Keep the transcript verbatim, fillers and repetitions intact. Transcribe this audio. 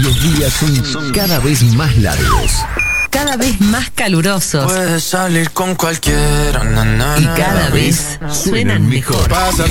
Los días son, son cada vez más largos, cada vez más calurosos. Puedes salir con cualquiera, na, na, y na, cada na, vez suenan mejor. Pasa